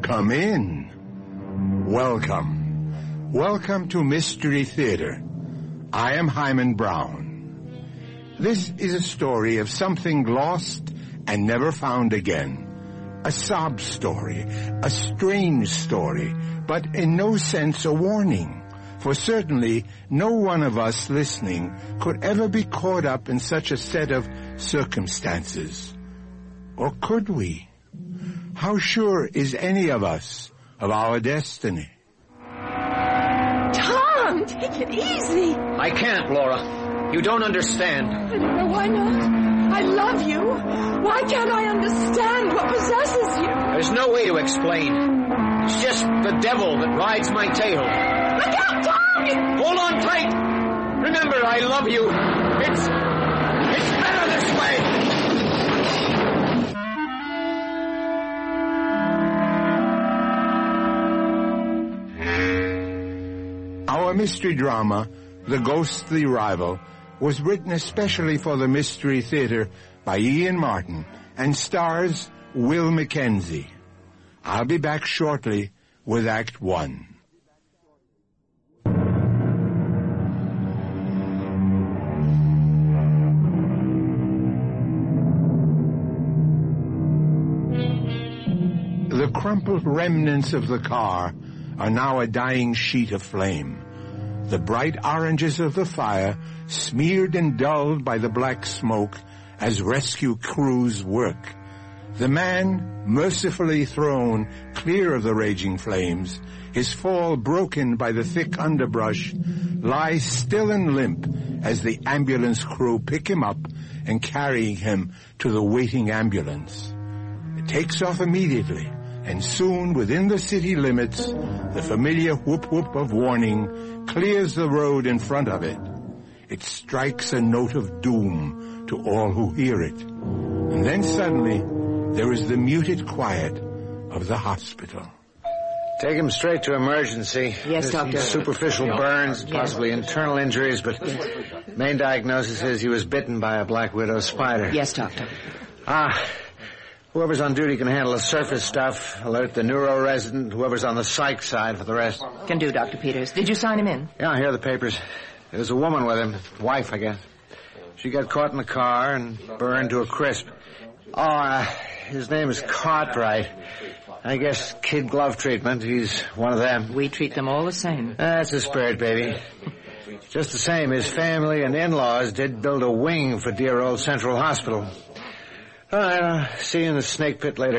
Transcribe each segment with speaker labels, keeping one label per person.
Speaker 1: Come in. Welcome. Welcome to Mystery Theater. I am Hyman Brown. This is a story of something lost and never found again. A sob story, a strange story, but in no sense a warning. For certainly no one of us listening could ever be caught up in such a set of circumstances. Or could we? How sure is any of us of our destiny?
Speaker 2: Tom, take it easy.
Speaker 3: I can't, Laura. You don't understand.
Speaker 2: I don't know why not. I love you. Why can't I understand what possesses you?
Speaker 3: There's no way to explain. It's just the devil that rides my tail.
Speaker 2: Look out, Tom!
Speaker 3: Hold on tight. Remember, I love you. It's better this way.
Speaker 1: Our mystery drama, The Ghostly Rival, was written especially for the Mystery Theater by Ian Martin and stars Will Mackenzie. I'll be back shortly with Act 1. The crumpled remnants of the car are now a dying sheet of flame. The bright oranges of the fire smeared and dulled by the black smoke as rescue crews work. The man, mercifully thrown clear of the raging flames, his fall broken by the thick underbrush, lies still and limp as the ambulance crew pick him up and carry him to the waiting ambulance. It takes off immediately, and soon within the city limits, the familiar whoop-whoop of warning clears the road in front of it. It strikes a note of doom to all who hear it. And then suddenly, there is the muted quiet of the hospital.
Speaker 3: Take him straight to emergency.
Speaker 2: Yes, Doctor.
Speaker 3: Superficial burns, possibly internal injuries, but main diagnosis is he was bitten by a black widow spider.
Speaker 2: Yes, Doctor.
Speaker 3: Whoever's on duty can handle the surface stuff. Alert the neuro resident. Whoever's on the psych side for the rest.
Speaker 2: Can do, Dr. Peters. Did you sign him in?
Speaker 3: Yeah, here are the papers. There's a woman with him. Wife, I guess. She got caught in the car and burned to a crisp. His name is Cartwright. I guess kid glove treatment. He's one of them.
Speaker 2: We treat them all the same.
Speaker 3: That's the spirit, baby. Just the same, his family and in-laws did build a wing for dear old Central Hospital. All right, I'll see you in the snake pit later.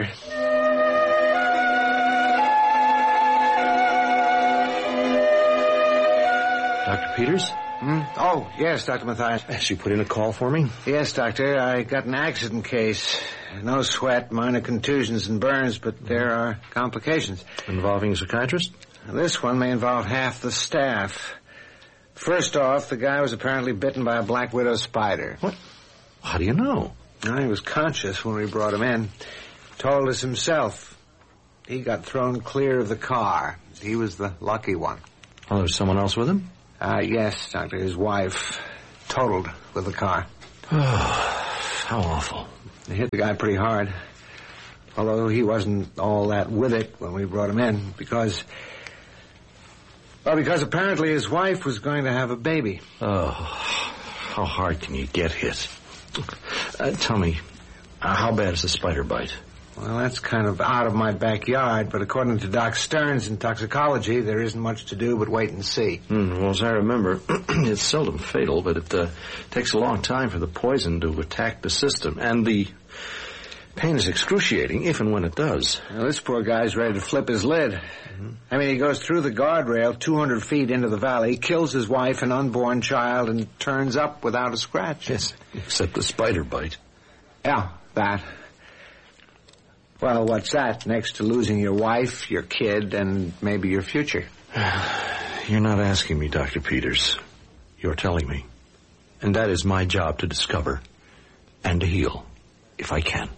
Speaker 4: Dr. Peters?
Speaker 3: Oh, yes, Dr. Mathias.
Speaker 4: She put in a call for me?
Speaker 3: Yes, Doctor. I got an accident case. No sweat, minor contusions and burns, but there are complications.
Speaker 4: Involving a psychiatrist?
Speaker 3: This one may involve half the staff. First off, the guy was apparently bitten by a black widow spider.
Speaker 4: What? How do you know?
Speaker 3: He was conscious when we brought him in. Told us himself. He got thrown clear of the car. He was the lucky one.
Speaker 4: Oh, there was someone else with him?
Speaker 3: Yes, Doctor. His wife totaled with the car.
Speaker 4: Oh, how awful.
Speaker 3: They hit the guy pretty hard. Although he wasn't all that with it when we brought him in. Because apparently his wife was going to have a baby.
Speaker 4: Oh, how hard can you get hit? Tell me, how bad is the spider bite?
Speaker 3: Well, that's kind of out of my backyard, but according to Doc Stearns in toxicology, there isn't much to do but wait and see.
Speaker 4: Well, as I remember, it's seldom fatal, but it takes a long time for the poison to attack the system, and the pain is excruciating, if and when it does.
Speaker 3: Well, this poor guy's ready to flip his lid. Mm-hmm. I mean, he goes through the guardrail 200 feet into the valley, kills his wife and unborn child, and turns up without a scratch.
Speaker 4: Yes, except the spider bite.
Speaker 3: Yeah, that. Well, what's that next to losing your wife, your kid, and maybe your future?
Speaker 4: You're not asking me, Dr. Peters. You're telling me. And that is my job to discover and to heal, if I can.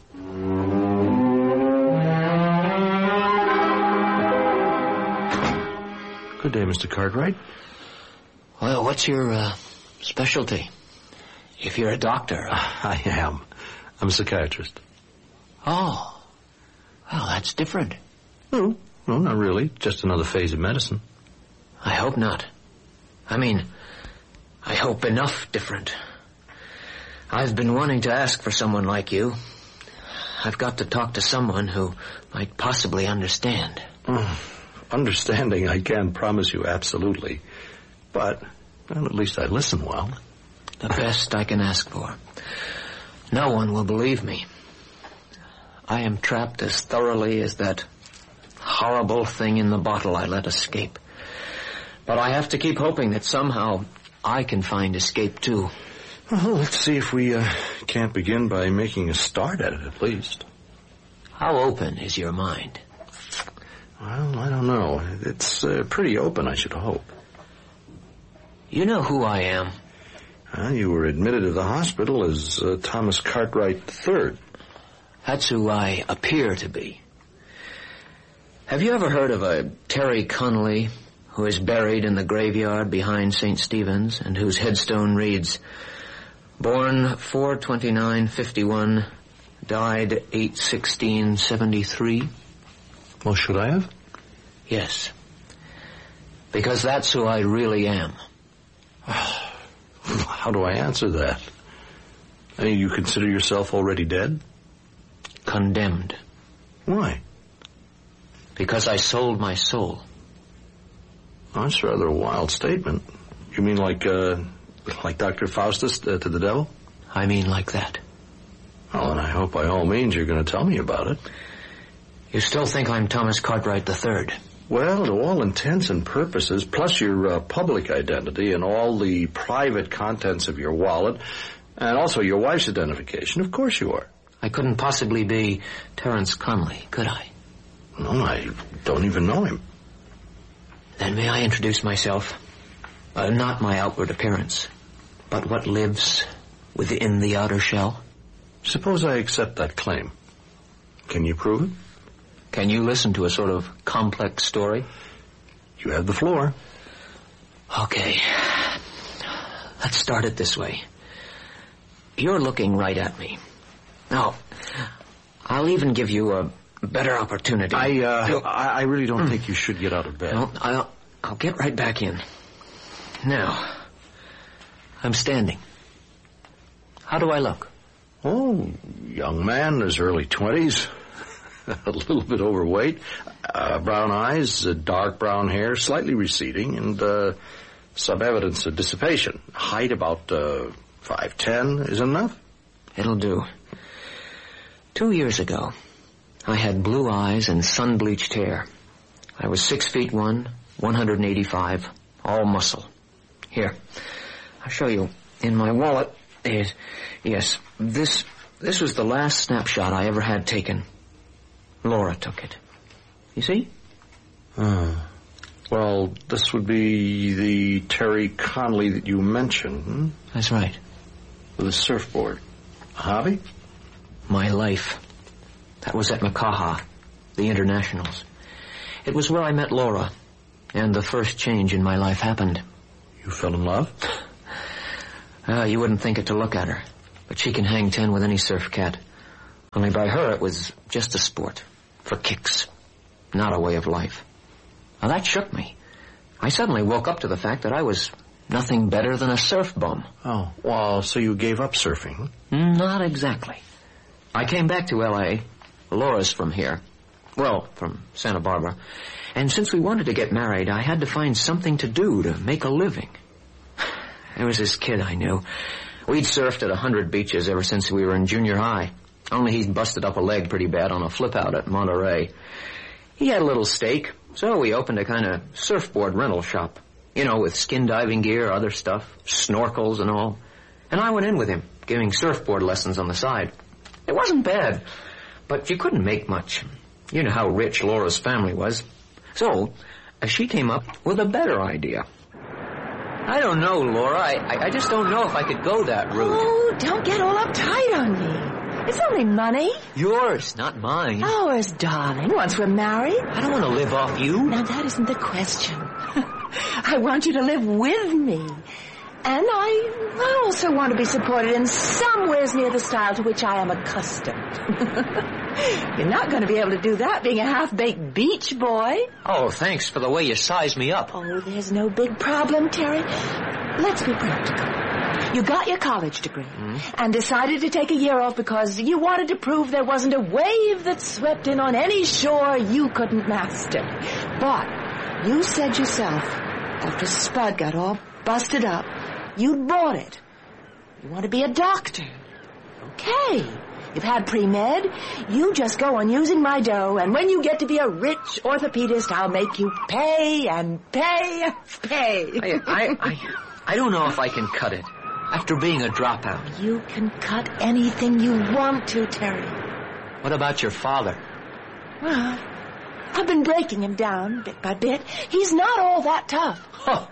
Speaker 4: Good day, Mr. Cartwright.
Speaker 5: Well, what's your specialty? If you're a doctor.
Speaker 4: I am. I'm a psychiatrist.
Speaker 5: Oh. Well, that's different.
Speaker 4: No, not really. Just another phase of medicine.
Speaker 5: I hope not. I hope enough different. I've been wanting to ask for someone like you. I've got to talk to someone who might possibly understand.
Speaker 4: Understanding, I can't promise you absolutely. But, well, at least I listen well.
Speaker 5: The best I can ask for. No one will believe me. I am trapped as thoroughly as that horrible thing in the bottle I let escape. But I have to keep hoping that somehow I can find escape too.
Speaker 4: Well, let's see if we can't begin by making a start at it, at least.
Speaker 5: How open is your mind?
Speaker 4: Well, I don't know. It's pretty open, I should hope.
Speaker 5: You know who I am?
Speaker 4: You were admitted to the hospital as Thomas Cartwright III.
Speaker 5: That's who I appear to be. Have you ever heard of a Terry Connolly who is buried in the graveyard behind St. Stephen's and whose headstone reads, born 4/29/51, died 8/16/73?
Speaker 4: Well, should I have?
Speaker 5: Yes. Because that's who I really am.
Speaker 4: How do I answer that? You consider yourself already dead?
Speaker 5: Condemned.
Speaker 4: Why?
Speaker 5: Because I sold my soul.
Speaker 4: Oh, that's rather a wild statement. You mean like Dr. Faustus to the devil?
Speaker 5: I mean like that.
Speaker 4: Well, and I hope by all means you're going to tell me about it.
Speaker 5: You still think I'm Thomas Cartwright III?
Speaker 4: Well, to all intents and purposes, plus your public identity and all the private contents of your wallet, and also your wife's identification, of course you are.
Speaker 5: I couldn't possibly be Terence Connolly, could I?
Speaker 4: No, I don't even know him.
Speaker 5: Then may I introduce myself? Not my outward appearance, but what lives within the outer shell.
Speaker 4: Suppose I accept that claim. Can you prove it?
Speaker 5: Can you listen to a sort of complex story?
Speaker 4: You have the floor.
Speaker 5: Okay. Let's start it this way. You're looking right at me. No, I'll even give you a better opportunity.
Speaker 4: I really don't think you should get out of bed.
Speaker 5: No, I'll get right back in. Now, I'm standing. How do I look?
Speaker 4: Oh, young man in his early 20s. A little bit overweight. Brown eyes, dark brown hair, slightly receding, and some evidence of dissipation. Height about 5'10" is enough?
Speaker 5: It'll do. 2 years ago, I had blue eyes and sun-bleached hair. I was 6'1", 185, all muscle. Here, I'll show you. In my wallet is... Yes, this was the last snapshot I ever had taken. Laura took it. You see?
Speaker 4: Well, this would be the Terry Connolly that you mentioned, hmm?
Speaker 5: That's right.
Speaker 4: With a surfboard. A hobby?
Speaker 5: My life. That was at Makaha, the Internationals. It was where I met Laura, and the first change in my life happened.
Speaker 4: You fell in love?
Speaker 5: You wouldn't think it to look at her, but she can hang 10 with any surf cat. Only by her it was just a sport, for kicks, not a way of life. Now that shook me. I suddenly woke up to the fact that I was nothing better than a surf bum.
Speaker 4: Oh, well, so you gave up surfing?
Speaker 5: Not exactly. I came back to L.A. Laura's from here. Well, from Santa Barbara. And since we wanted to get married, I had to find something to do to make a living. There was this kid I knew. We'd surfed at 100 beaches ever since we were in junior high. Only he'd busted up a leg pretty bad on a flip-out at Monterey. He had a little stake, so we opened a kind of surfboard rental shop. You know, with skin diving gear, other stuff, snorkels and all. And I went in with him, giving surfboard lessons on the side. It wasn't bad, but you couldn't make much. You know how rich Laura's family was. So, she came up with a better idea. I don't know, Laura. I just don't know if I could go that route.
Speaker 2: Oh, don't get all uptight on me. It's only money.
Speaker 5: Yours, not mine.
Speaker 2: Ours, darling, once we're married.
Speaker 5: I don't want to live off you.
Speaker 2: Now, that isn't the question. I want you to live with me. And I also want to be supported in some ways near the style to which I am accustomed. You're not going to be able to do that being a half-baked beach boy.
Speaker 5: Oh, thanks for the way you sized me up.
Speaker 2: Oh, there's no big problem, Terry. Let's be practical. You got your college degree and decided to take a year off because you wanted to prove there wasn't a wave that swept in on any shore you couldn't master. But you said yourself, after Spud got all busted up, you'd bought it. You want to be a doctor. Okay. You've had pre-med. You just go on using my dough, and when you get to be a rich orthopedist, I'll make you pay and pay and pay.
Speaker 5: I don't know if I can cut it after being a dropout.
Speaker 2: You can cut anything you want to, Terry.
Speaker 5: What about your father?
Speaker 2: Well, I've been breaking him down bit by bit. He's not all that tough.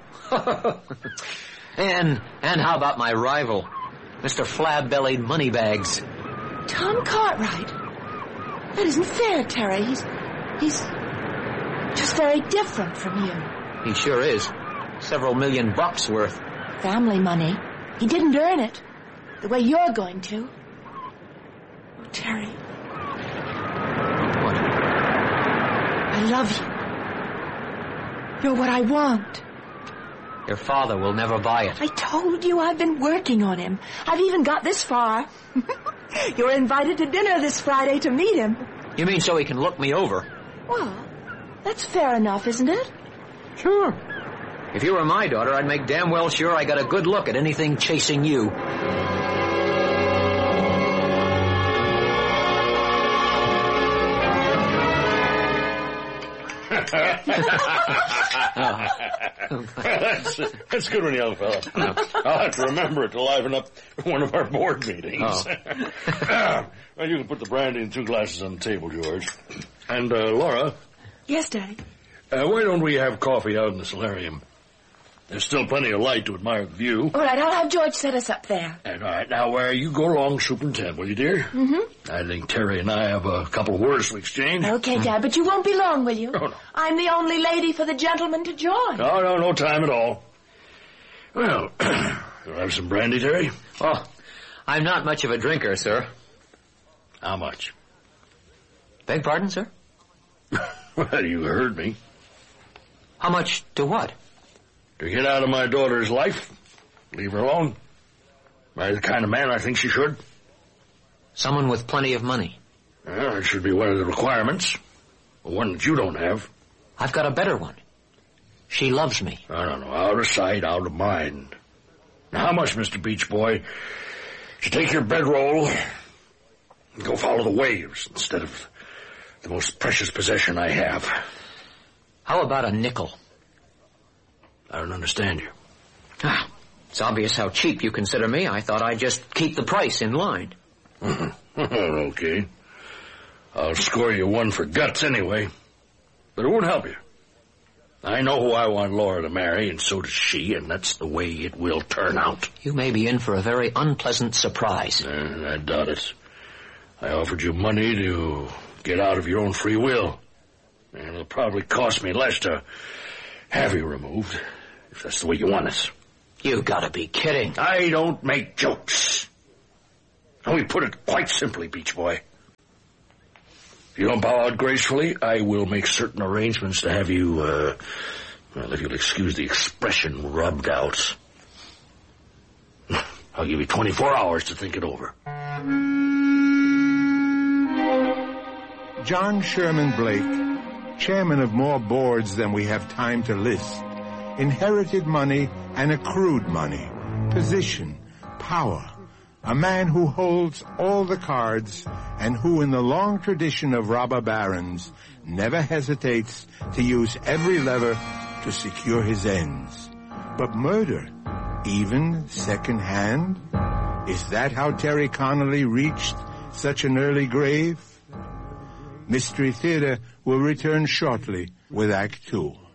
Speaker 5: And how about my rival, Mr. Flab-Bellied Moneybags?
Speaker 2: Tom Cartwright? That isn't fair, Terry. He's just very different from you.
Speaker 5: He sure is. Several $million worth.
Speaker 2: Family money. He didn't earn it the way you're going to. Oh, Terry.
Speaker 5: What?
Speaker 2: I love you. You're what I want.
Speaker 5: Your father will never buy it.
Speaker 2: I told you I've been working on him. I've even got this far. You're invited to dinner this Friday to meet him.
Speaker 5: You mean so he can look me over?
Speaker 2: Well, that's fair enough, isn't it?
Speaker 5: Sure. If you were my daughter, I'd make damn well sure I got a good look at anything chasing you.
Speaker 6: That's good one, young fella. I'll have to remember it to liven up one of our board meetings. Well, you can put the brandy in 2 glasses on the table, George. And, Laura.
Speaker 2: Yes, Daddy?
Speaker 6: Why don't we have coffee out in the solarium? There's still plenty of light to admire the view.
Speaker 2: All right, I'll have George set us up there.
Speaker 6: And all right, now, you go along, Superintendent, will you, dear?
Speaker 2: Mm-hmm.
Speaker 6: I think Terry and I have a couple of words to exchange.
Speaker 2: Okay, Dad, but you won't be long, will you?
Speaker 6: Oh, no.
Speaker 2: I'm the only lady for the gentleman to join.
Speaker 6: No time at all. Well, you'll have some brandy, Terry?
Speaker 5: Oh, I'm not much of a drinker, sir.
Speaker 6: How much?
Speaker 5: Beg pardon, sir?
Speaker 6: Well, you heard me.
Speaker 5: How much to what?
Speaker 6: To get out of my daughter's life, leave her alone. Marry the kind of man I think she should.
Speaker 5: Someone with plenty of money.
Speaker 6: Well, it should be one of the requirements. One that you don't have.
Speaker 5: I've got a better one. She loves me.
Speaker 6: I don't know. Out of sight, out of mind. Now, how much, Mr. Beach Boy, to take your bedroll and go follow the waves instead of the most precious possession I have?
Speaker 5: How about a nickel?
Speaker 6: I don't understand you.
Speaker 5: It's obvious how cheap you consider me. I thought I'd just keep the price in line.
Speaker 6: Okay. I'll score you 1 for guts anyway. But it won't help you. I know who I want Laura to marry, and so does she, and that's the way it will turn out.
Speaker 5: You may be in for a very unpleasant surprise.
Speaker 6: I doubt it. I offered you money to get out of your own free will. And it'll probably cost me less to have you removed, if that's the way you want it.
Speaker 5: You gotta be kidding.
Speaker 6: I don't make jokes. Let me put it quite simply, Beach Boy. If you don't bow out gracefully, I will make certain arrangements to have you, well, if you'll excuse the expression, rubbed out. I'll give you 24 hours to think it over.
Speaker 1: John Sherman Blake, chairman of more boards than we have time to list, inherited money and accrued money, position, power, a man who holds all the cards and who, in the long tradition of robber barons, never hesitates to use every lever to secure his ends. But murder, even second-hand? Is that how Terry Connolly reached such an early grave? Mystery Theater will return shortly with Act 2.